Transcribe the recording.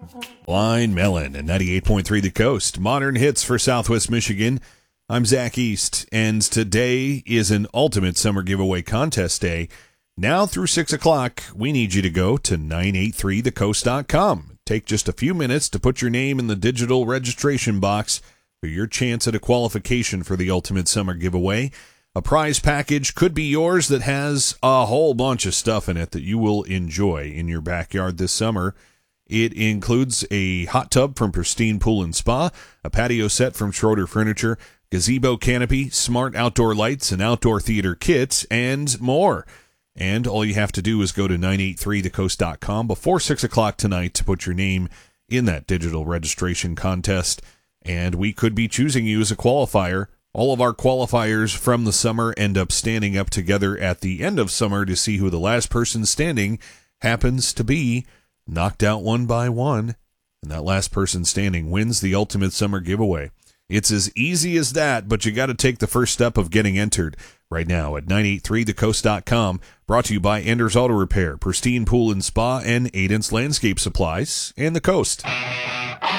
Blind Melon and 98.3 The Coast. Modern hits for Southwest Michigan. I'm Zach East, and today is an ultimate summer giveaway contest day. Now through 6 o'clock, we need you to go to 983thecoast.com. Take just a few minutes to put your name in the digital registration box for your chance at a qualification for the ultimate summer giveaway. A prize package could be yours that has a whole bunch of stuff in it that you will enjoy in your backyard this summer. It includes a hot tub from Pristine Pool and Spa, a patio set from Schroeder Furniture, gazebo canopy, smart outdoor lights, an outdoor theater kit, and more. And all you have to do is go to 983thecoast.com before 6 o'clock tonight to put your name in that digital registration contest. And we could be choosing you as a qualifier. All of our qualifiers from the summer end up standing up together at the end of summer to see who the last person standing happens to be. Knocked out one by one, and that last person standing wins the ultimate summer giveaway. It's as easy as that, but you got to take the first step of getting entered right now at 983thecoast.com. Brought to you by Enders Auto Repair, Pristine Pool and Spa, and Aiden's Landscape Supplies, and The Coast.